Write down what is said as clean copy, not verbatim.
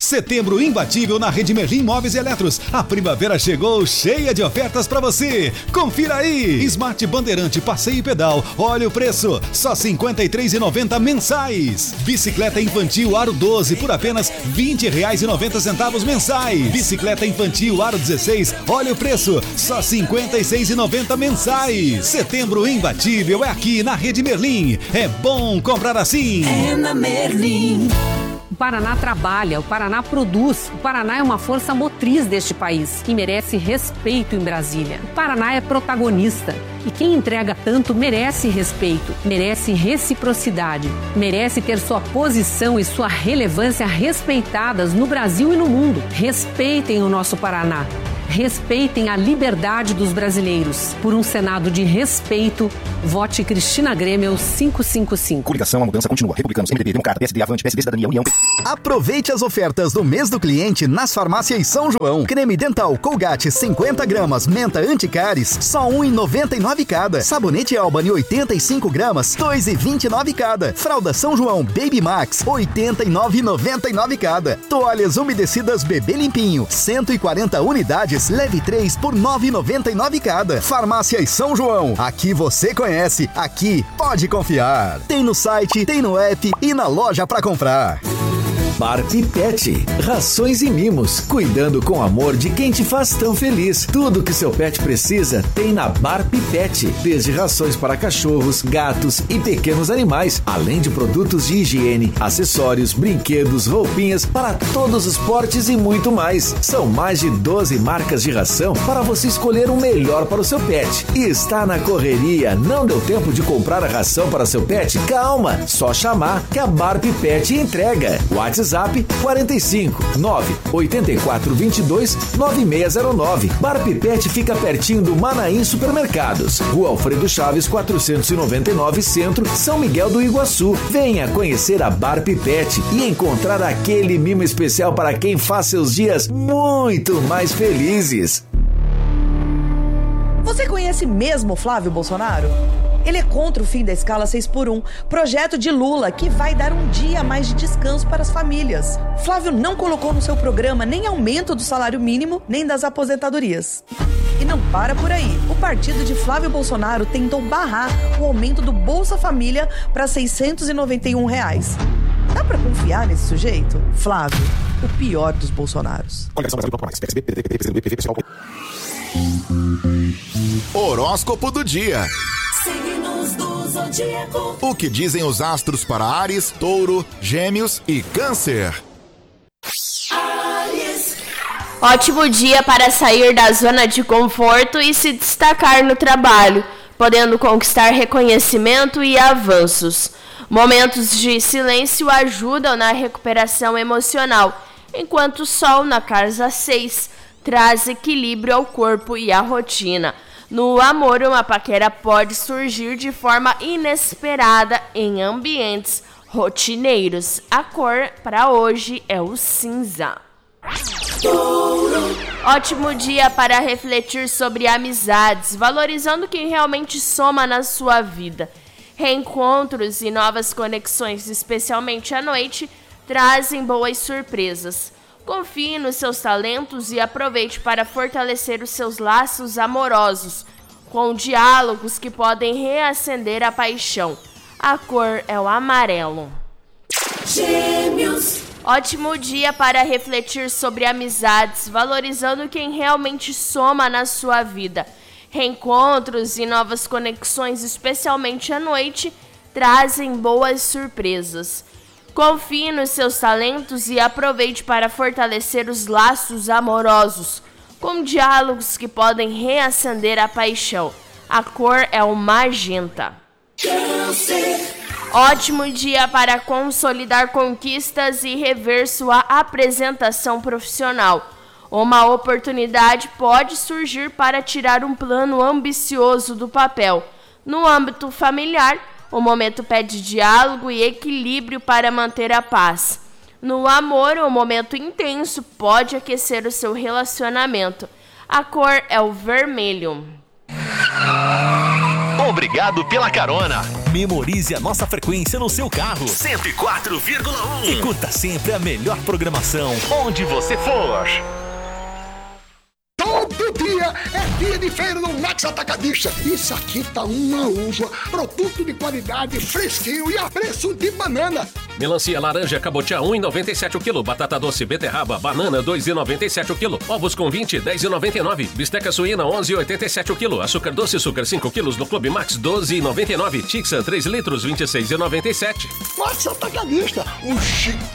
Setembro imbatível na Rede Merlin Móveis e Eletros. A primavera chegou cheia de ofertas para você. Confira aí. Smart Bandeirante Passeio e Pedal. Olha o preço. Só R$ 53,90 mensais. Bicicleta infantil Aro 12 por apenas R$ 20,90 mensais. Bicicleta infantil Aro 16. Olha o preço. Só R$ 56,90 mensais. Setembro imbatível é aqui na Rede Merlin. É bom comprar assim. É na Merlin. O Paraná trabalha, o Paraná produz, o Paraná é uma força motriz deste país, que merece respeito em Brasília. O Paraná é protagonista e quem entrega tanto merece respeito, merece reciprocidade, merece ter sua posição e sua relevância respeitadas no Brasil e no mundo. Respeitem o nosso Paraná. Respeitem a liberdade dos brasileiros. Por um Senado de respeito, vote Cristina Grêmio 555. Coligação, a mudança continua. Republicanos, MDB, Democrata, PSD, Avante, PSD, Cidadania, União. Aproveite as ofertas do mês do cliente nas farmácias São João. Creme dental Colgate 50 gramas, menta anticáries, só R$ 1,99 cada. Sabonete Albany 85 gramas, R$ 2,29 cada. Fralda São João Baby Max, R$ 89,99 cada. Toalhas umedecidas Bebê Limpinho, 140 unidades. Leve 3 por R$ 9,99 cada. Farmácias São João. Aqui você conhece, aqui pode confiar. Tem no site, tem no app e na loja pra comprar. Bar Pipete, rações e mimos, cuidando com amor de quem te faz tão feliz. Tudo que seu pet precisa tem na Bar Pipete, desde rações para cachorros, gatos e pequenos animais, além de produtos de higiene, acessórios, brinquedos, roupinhas para todos os portes e muito mais. São mais de 12 marcas de ração para você escolher o melhor para o seu pet. E está na correria, não deu tempo de comprar a ração para seu pet? Calma, só chamar que a Bar Pipete entrega. WhatsApp 45 984 22 9609. Bar Pipete fica pertinho do Manaim Supermercados. Rua Alfredo Chaves 499 Centro, São Miguel do Iguaçu. Venha conhecer a Bar Pipete e encontrar aquele mimo especial para quem faz seus dias muito mais felizes. Você conhece mesmo Flávio Bolsonaro? Ele é contra o fim da escala 6x1, projeto de Lula que vai dar um dia a mais de descanso para as famílias. Flávio não colocou no seu programa nem aumento do salário mínimo, nem das aposentadorias. E não para por aí. O partido de Flávio Bolsonaro tentou barrar o aumento do Bolsa Família para R$ 691. Dá pra confiar nesse sujeito? Flávio, o pior dos Bolsonaros. Horóscopo do dia. Signos do zodíaco. O que dizem os astros para Áries, Touro, Gêmeos e Câncer? Áries. Ótimo dia para sair da zona de conforto e se destacar no trabalho, podendo conquistar reconhecimento e avanços. Momentos de silêncio ajudam na recuperação emocional, enquanto o Sol na casa 6 traz equilíbrio ao corpo e à rotina. No amor, uma paquera pode surgir de forma inesperada em ambientes rotineiros. A cor para hoje é o cinza. Ótimo dia para refletir sobre amizades, valorizando quem realmente soma na sua vida. Reencontros e novas conexões, especialmente à noite, trazem boas surpresas. Confie nos seus talentos e aproveite para fortalecer os seus laços amorosos, com diálogos que podem reacender a paixão. A cor é o amarelo. Gêmeos. Ótimo dia para refletir sobre amizades, valorizando quem realmente soma na sua vida. Reencontros e novas conexões, especialmente à noite, trazem boas surpresas. Confie nos seus talentos e aproveite para fortalecer os laços amorosos, com diálogos que podem reacender a paixão. A cor é o magenta. Câncer. Ótimo dia para consolidar conquistas e rever sua apresentação profissional. Uma oportunidade pode surgir para tirar um plano ambicioso do papel. No âmbito familiar, o momento pede diálogo e equilíbrio para manter a paz. No amor, o momento intenso pode aquecer o seu relacionamento. A cor é o vermelho. Obrigado pela carona. Memorize a nossa frequência no seu carro. 104,1. E curta sempre a melhor programação onde você for. Todo dia é dia de feira no Max Atacadista. Isso aqui tá uma uva, produto de qualidade, fresquinho e a preço de banana. Melancia laranja cabotiá 1,97 o quilo. Batata doce beterraba banana 2,97 o quilo. Ovos com 20, 10,99. Bisteca suína 11,87 o quilo. Açúcar doce açúcar 5 quilos no Clube Max 12,99. Tixan 3 litros 26,97. Max Atacadista, um chique